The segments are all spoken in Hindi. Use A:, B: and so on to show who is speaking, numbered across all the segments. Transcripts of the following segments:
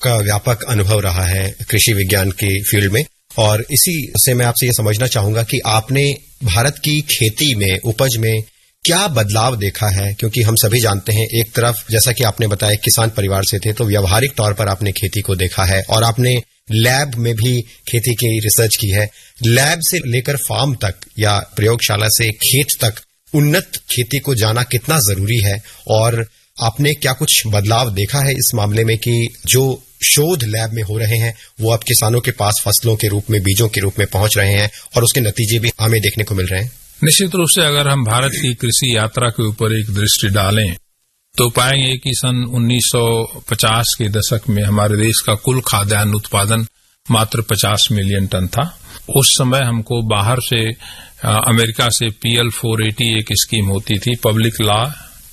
A: आपका व्यापक अनुभव रहा है कृषि विज्ञान के फील्ड में, और इसी से मैं आपसे ये समझना चाहूंगा कि आपने भारत की खेती में, उपज में क्या बदलाव देखा है, क्योंकि हम सभी जानते हैं एक तरफ जैसा कि आपने बताया किसान परिवार से थे, तो व्यावहारिक तौर पर आपने खेती को देखा है और आपने लैब में भी खेती की रिसर्च की है। लैब से लेकर फार्म तक या प्रयोगशाला से खेत तक उन्नत खेती को जाना कितना जरूरी है, और आपने क्या कुछ बदलाव देखा है इस मामले में कि जो शोध लैब में हो रहे हैं वो अब किसानों के पास फसलों के रूप में, बीजों के रूप में पहुंच रहे हैं और उसके नतीजे भी हमें देखने को मिल रहे हैं?
B: निश्चित रूप से अगर हम भारत की कृषि यात्रा के ऊपर एक दृष्टि डालें तो पाएंगे कि सन 1950 के दशक में हमारे देश का कुल खाद्यान्न उत्पादन मात्र 50 मिलियन टन था। उस समय हमको बाहर से अमेरिका से PL 480 एक स्कीम होती थी, पब्लिक लॉ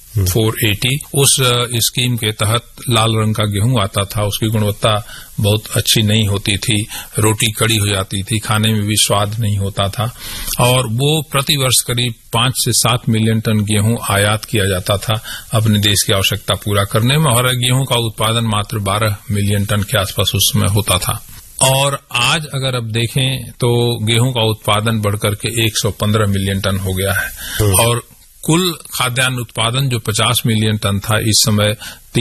B: 480। उस स्कीम के तहत लाल रंग का गेहूं आता था, उसकी गुणवत्ता बहुत अच्छी नहीं होती थी, रोटी कड़ी हो जाती थी, खाने में भी स्वाद नहीं होता था, और वो प्रतिवर्ष करीब 5 से 7 मिलियन टन गेहूं आयात किया जाता था अपने देश की आवश्यकता पूरा करने में, और गेहूं का उत्पादन मात्र 12 मिलियन टन के आसपास उस समय होता था। और आज अगर अब देखें तो गेहूं का उत्पादन बढ़कर के 115 मिलियन टन हो गया है, और कुल खाद्यान्न उत्पादन जो 50 मिलियन टन था इस समय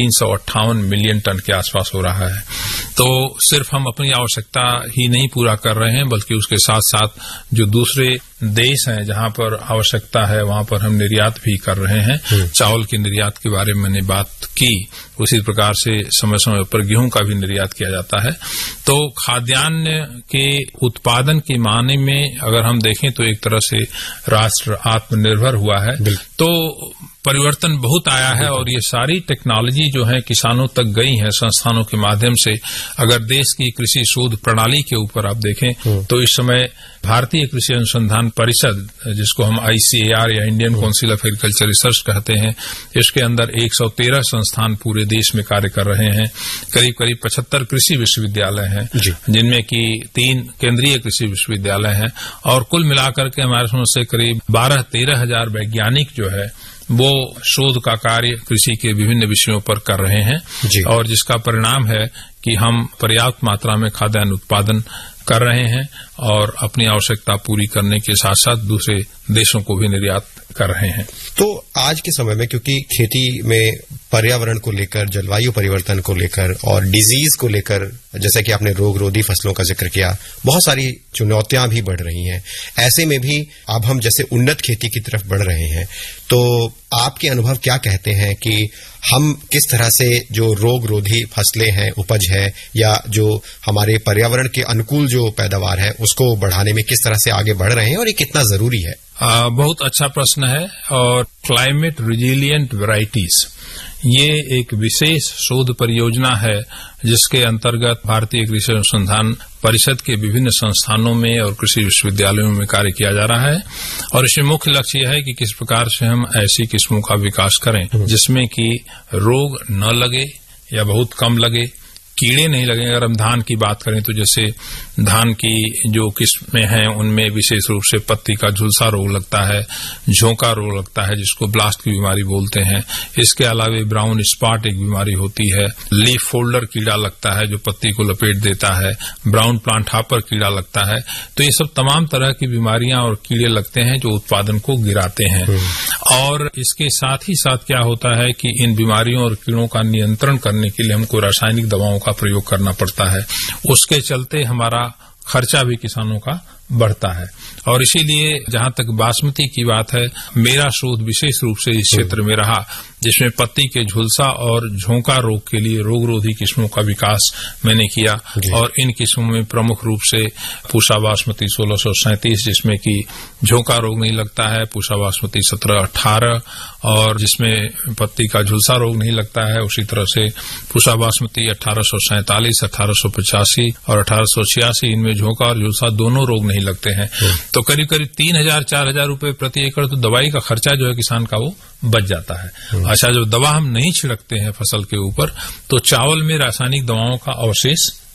B: 358 मिलियन टन के आसपास हो रहा है। तो सिर्फ हम अपनी आवश्यकता ही नहीं पूरा कर रहे हैं, बल्कि उसके साथ साथ जो दूसरे देश हैं जहां पर आवश्यकता है वहां पर हम निर्यात भी कर रहे हैं। चावल के निर्यात के बारे में मैंने बात की, उसी प्रकार से समय समय पर गेहूं का भी निर्यात किया जाता है। तो खाद्यान्न के उत्पादन के मायने में अगर हम देखें तो एक तरह से राष्ट्र आत्मनिर्भर हुआ है, तो परिवर्तन बहुत आया है, और ये सारी टेक्नोलॉजी जो है किसानों तक गई है संस्थानों के माध्यम से। अगर देश की कृषि शोध प्रणाली के ऊपर आप देखें तो इस समय भारतीय कृषि अनुसंधान परिषद, जिसको हम ICAR या Indian council of agriculture research कहते हैं, इसके अंदर 113 संस्थान पूरे देश में कार्य कर रहे हैं। करीब करीब 75 कृषि विश्वविद्यालय हैं, जिनमें कि 3 केंद्रीय कृषि विश्वविद्यालय हैं, और कुल मिलाकर के हमारे समझ से करीब 12-13 हजार वैज्ञानिक जो है वो शोध का कार्य कृषि के विभिन्न विषयों पर कर रहे हैं, और जिसका परिणाम है कि हम पर्याप्त मात्रा में खाद्यान्न उत्पादन कर रहे हैं और अपनी आवश्यकता पूरी करने के साथ साथ दूसरे देशों को भी निर्यात कर रहे हैं।
A: तो आज के समय में क्योंकि खेती में पर्यावरण को लेकर, जलवायु परिवर्तन को लेकर और डिजीज को लेकर, जैसे कि आपने रोग रोधी फसलों का जिक्र किया, बहुत सारी चुनौतियां भी बढ़ रही हैं। ऐसे में भी अब हम जैसे उन्नत खेती की तरफ बढ़ रहे हैं, तो आपके अनुभव क्या कहते हैं कि हम किस तरह से जो रोग रोधी फसलें हैं, उपज है, या जो हमारे पर्यावरण के अनुकूल जो पैदावार है उसको बढ़ाने में किस तरह से आगे बढ़ रहे हैं, और ये कितना जरूरी है?
B: बहुत अच्छा प्रश्न है। और क्लाइमेट रिजिलिएंट वैरायटीज, ये एक विशेष शोध परियोजना है जिसके अंतर्गत भारतीय कृषि अनुसंधान परिषद के विभिन्न संस्थानों में और कृषि विश्वविद्यालयों में कार्य किया जा रहा है। और इसमें मुख्य लक्ष्य यह है कि किस प्रकार से हम ऐसी किस्मों का विकास करें जिसमें कि रोग न लगे या बहुत कम लगे, कीड़े नहीं लगे। अगर हम धान की बात करें तो जैसे धान की जो किस्में हैं उनमें विशेष रूप से पत्ती का झुलसा रोग लगता है, झोंका रोग लगता है जिसको ब्लास्ट की बीमारी बोलते हैं। इसके अलावा ब्राउन स्पॉट एक बीमारी होती है, लीफ फोल्डर कीड़ा लगता है जो पत्ती को लपेट देता है, ब्राउन प्लांट हॉपर कीड़ा लगता है। तो ये सब तमाम तरह की बीमारियां और कीड़े लगते हैं जो उत्पादन को गिराते हैं। और इसके साथ ही साथ क्या होता है कि इन बीमारियों और कीड़ों का नियंत्रण करने के लिए हमको रासायनिक दवाओं का प्रयोग करना पड़ता है। उसके चलते हमारा खर्चा भी किसानों का बढ़ता है। और इसीलिए जहां तक बासमती की बात है, मेरा शोध विशेष रूप से इस क्षेत्र में रहा जिसमें पत्ती के झुलसा और झोंका रोग के लिए रोगरोधी किस्मों का विकास मैंने किया। और इन किस्मों में प्रमुख रूप से पूसा बासमती 1637 जिसमें कि झोंका रोग नहीं लगता है, पूसा बासमती 1718 और जिसमें पत्ती का झुलसा रोग नहीं लगता है, उसी तरह से पूसा बासमती 1847, 1885 और 1886, इनमें झोंका और झुलसा दोनों रोग नहीं लगते हैं। तो करीब करीब 3,000-4,000 रुपए प्रति एकड़ तो दवाई का खर्चा जो है किसान का वो बच जाता है। अच्छा, जो दवा हम नहीं छिड़कते हैं फसल के ऊपर, तो चावल में रासायनिक दवाओं का अवशेष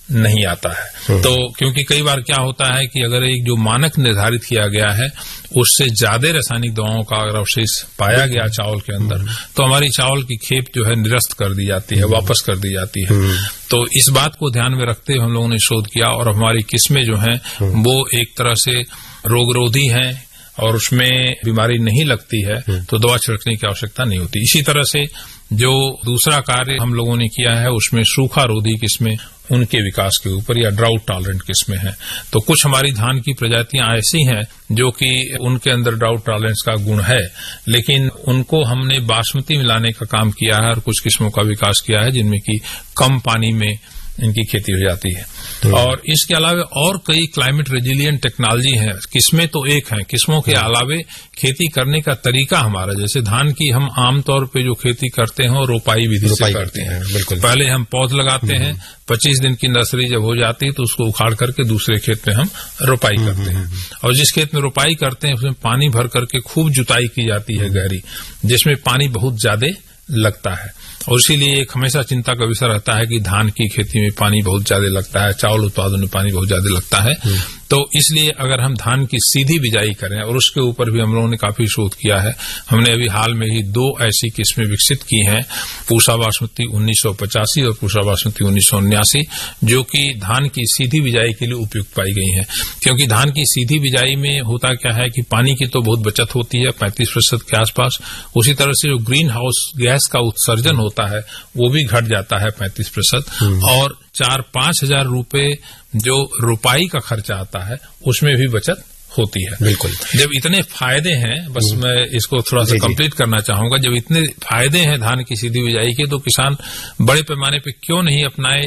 B: नहीं आता है। तो क्योंकि कई बार क्या होता है कि अगर एक जो मानक निर्धारित किया गया है उससे ज्यादा रासायनिक दवाओं का अगर अवशेष पाया गया चावल के अंदर, तो हमारी चावल की खेप जो है निरस्त कर दी जाती है, वापस कर दी जाती है। तो इस बात को ध्यान में रखते हुए हम लोगों ने शोध किया और हमारी किस्में जो हैं वो एक तरह से रोगरोधी हैं और उसमें बीमारी नहीं लगती है, तो दवा छिड़कने की आवश्यकता नहीं होती। इसी तरह से जो दूसरा कार्य हम लोगों ने किया है उसमें सूखा रोधी किस्में, उनके विकास के ऊपर या ड्राउट टॉलरेंट किस्में हैं। तो कुछ हमारी धान की प्रजातियां ऐसी हैं जो कि उनके अंदर ड्राउट टॉलरेंस का गुण है, लेकिन उनको हमने बासमती मिलाने का काम किया है और कुछ किस्मों का विकास किया है जिनमें कि कम पानी में इनकी खेती हो जाती है। और इसके अलावा और कई क्लाइमेट रेजिलिएंट टेक्नोलॉजी हैं। किस्में तो एक हैं, किस्मों के अलावे खेती करने का तरीका हमारा, जैसे धान की हम आमतौर पे जो खेती करते हैं और रोपाई विधि से करते हैं। बिल्कुल, पहले हम पौध लगाते हैं, 25 दिन की नर्सरी जब हो जाती है तो उसको उखाड़ करके दूसरे खेत में हम रोपाई करते हैं। और जिस खेत में रोपाई करते हैं उसमें पानी भर करके खूब जुताई की जाती है गहरी, जिसमें पानी बहुत ज्यादा लगता है। और इसीलिए एक हमेशा चिंता का विषय रहता है कि धान की खेती में पानी बहुत ज्यादा लगता है, चावल उत्पादन में पानी बहुत ज्यादा लगता है। तो इसलिए अगर हम धान की सीधी बिजाई करें, और उसके ऊपर भी हम लोगों ने काफी शोध किया है, हमने अभी हाल में ही 2 ऐसी किस्में विकसित की हैं, पूसा बासमती 1985 और पूसा बासमती 1979, जो कि धान की सीधी बिजाई के लिए उपयुक्त पाई गई हैं। क्योंकि धान की सीधी बिजाई में होता क्या है कि पानी की तो बहुत बचत होती है, 35% के आसपास। उसी तरह से जो ग्रीन हाउस गैस का उत्सर्जन होता है वो भी घट जाता है 35%, और 4-5 हजार रुपए जो रुपाई का खर्चा आता है उसमें भी बचत होती है।
A: बिल्कुल,
B: जब इतने फायदे हैं, बस मैं इसको थोड़ा सा कंप्लीट करना चाहूंगा, जब इतने फायदे हैं धान की सीधी बिजाई के, तो किसान बड़े पैमाने पे क्यों नहीं अपनाए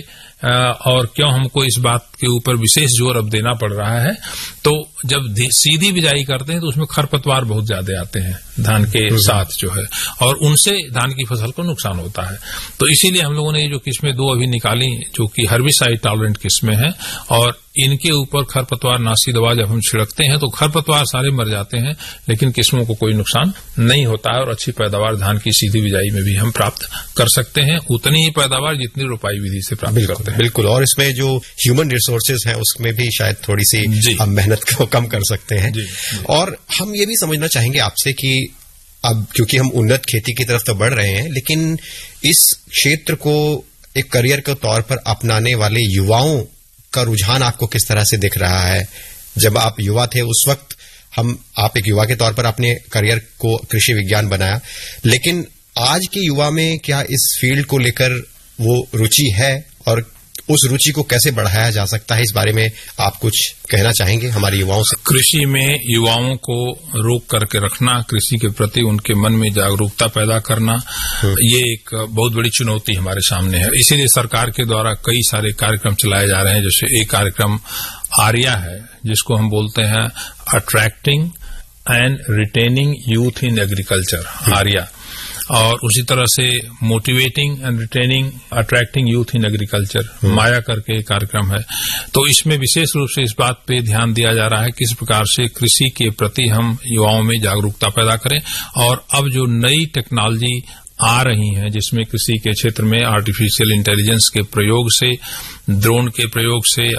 B: और क्यों हमको इस बात के ऊपर विशेष जोर अब देना पड़ रहा है। तो जब सीधी बिजाई करते हैं तो उसमें खरपतवार बहुत ज्यादा आते हैं धान के साथ जो है, और उनसे धान की फसल को नुकसान होता है। तो इसीलिए हम लोगों ने ये जो किस्में 2 अभी निकाली जो कि हर्बिसाइड टॉलरेंट किस्में हैं, और इनके ऊपर खरपतवार नाशी दवा जब हम छिड़कते हैं तो खरपतवार सारे मर जाते हैं, लेकिन किस्मों को कोई नुकसान नहीं होता है और अच्छी पैदावार धान की सीधी बिजाई में भी हम प्राप्त कर सकते हैं, उतनी ही पैदावार जितनी रोपाई विधि से प्राप्त करते हैं।
A: बिल्कुल, और इसमें जो ह्यूमन रिसोर्सेज हैं उसमें भी शायद थोड़ी सी हम मेहनत को कम कर सकते हैं। और हम ये भी समझना चाहेंगे आपसे कि अब क्योंकि हम उन्नत खेती की तरफ तो बढ़ रहे हैं, लेकिन इस क्षेत्र को एक करियर के तौर पर अपनाने वाले युवाओं का रुझान आपको किस तरह से दिख रहा है? जब आप युवा थे उस वक्त आप एक युवा के तौर पर अपने करियर को कृषि विज्ञान बनाया, लेकिन आज के युवा में क्या इस फील्ड को लेकर वो रुचि है, और उस रुचि को कैसे बढ़ाया जा सकता है, इस बारे में आप कुछ कहना चाहेंगे हमारे युवाओं से?
B: कृषि में युवाओं को रोक करके रखना, कृषि के प्रति उनके मन में जागरूकता पैदा करना, ये एक बहुत बड़ी चुनौती हमारे सामने है। इसीलिए सरकार के द्वारा कई सारे कार्यक्रम चलाए जा रहे हैं। जैसे एक कार्यक्रम आर्या है, जिसको हम बोलते हैं attracting and retaining youth in agriculture, Arya. और उसी तरह से motivating and retaining attracting youth in agriculture, माया करके एक कार्यक्रम है। तो इसमें विशेष रूप से इस बात पे ध्यान दिया जा रहा है किस प्रकार से कृषि के प्रति हम युवाओं में जागरूकता पैदा करें। और अब जो नई टेक्नोलॉजी आ रही हैं, जिसमें कृषि के क्षेत्र में आर्टिफिशियल इंटेलिजेंस के प्रयोग से, ड्रोन के प्रयोग से,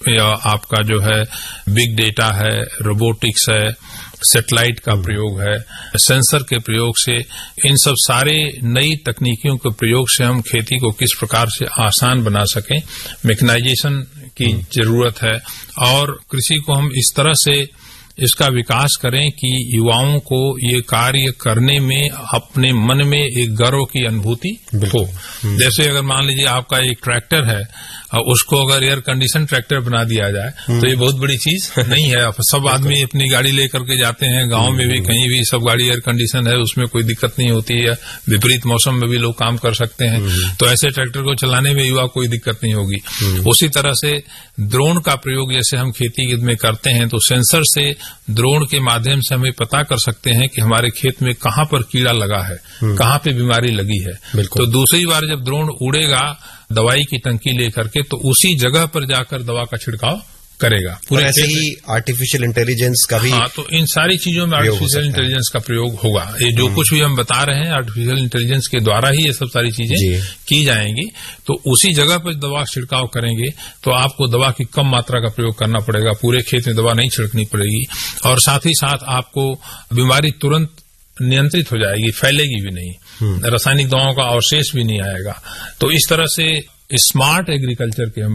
B: आपका जो है बिग डेटा है, रोबोटिक्स है, सैटेलाइट का प्रयोग है, सेंसर के प्रयोग से, इन सब सारे नई तकनीकियों के प्रयोग से हम खेती को किस प्रकार से आसान बना सकें, मैकेनाइजेशन की जरूरत है। और कृषि को हम इस तरह से इसका विकास करें कि युवाओं को ये कार्य करने में अपने मन में एक गर्व की अनुभूति हो। जैसे अगर मान लीजिए आपका एक ट्रैक्टर है, उसको अगर एयर कंडीशन ट्रैक्टर बना दिया जाए तो ये बहुत बड़ी चीज नहीं है। सब आदमी अपनी गाड़ी लेकर के जाते हैं, गांव में भी कहीं भी सब गाड़ी एयर कंडीशन है, उसमें कोई दिक्कत नहीं होती है, विपरीत मौसम में भी लोग काम कर सकते हैं। तो ऐसे ट्रैक्टर को चलाने में युवा कोई दिक्कत नहीं होगी। उसी तरह से ड्रोन का प्रयोग जैसे हम खेती में करते हैं, तो सेंसर से, ड्रोन के माध्यम से हमें पता कर सकते हैं कि हमारे खेत में कहां पर कीड़ा लगा है, कहां पे बीमारी लगी है। तो दूसरी बार जब ड्रोन उड़ेगा दवाई की टंकी लेकर के, तो उसी जगह पर जाकर दवा का छिड़काव करेगा।
A: पूरे ऐसे ही आर्टिफिशियल इंटेलिजेंस का भी,
B: हाँ, तो इन सारी चीजों में आर्टिफिशियल इंटेलिजेंस का प्रयोग होगा। ये जो कुछ भी हम बता रहे हैं आर्टिफिशियल इंटेलिजेंस के द्वारा ही ये सब सारी चीजें की जाएंगी। तो उसी जगह पर दवा छिड़काव करेंगे तो आपको दवा की कम मात्रा का प्रयोग करना पड़ेगा, पूरे खेत में दवा नहीं छिड़कनी पड़ेगी, और साथ ही साथ आपको बीमारी तुरंत नियंत्रित हो जाएगी, फैलेगी भी नहीं, रासायनिक दवाओं का अवशेष भी नहीं आएगा। तो इस तरह से स्मार्ट एग्रीकल्चर के हम